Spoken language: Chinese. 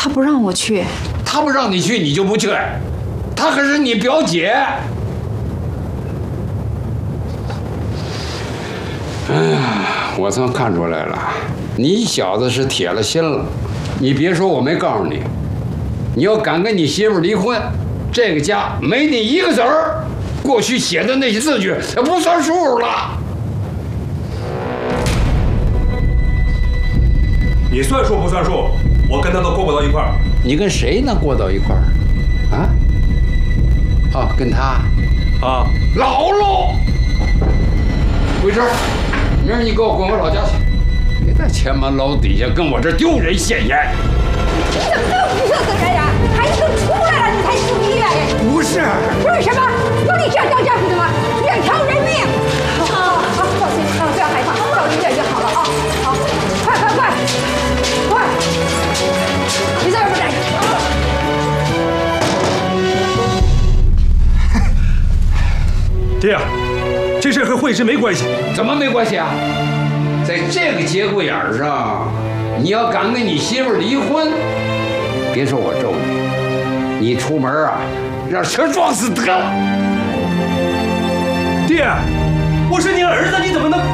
他不让我去。 他不让你去，你就不去。他可是你表姐。哎呀，我算看出来了，你小子是铁了心了。你别说我没告诉你，你要敢跟你媳妇离婚，这个家没你一个子儿。过去写的那些字据不算数了。 你算数不算数？我跟他都过不到一块儿。 你跟谁能过到一块儿？啊？哦，跟他。 啊， 老喽。桂枝，明儿你给我滚回老家去，别在前门楼底下跟我这丢人现眼。 你怎么这么不孝顺人呀？孩子都出来了，你才住医院呀？ 不是。 为什么？有你这样当丈夫的吗？两条人命。好，放心，不要害怕，到医院就好了啊！好，快！你在外面待着。 爹，这事和惠芝没关系。 怎么没关系啊？在这个节骨眼上，你要敢跟你媳妇离婚，别说我咒你，你出门啊，让车撞死得了。 爹，我是你儿子，你怎么能？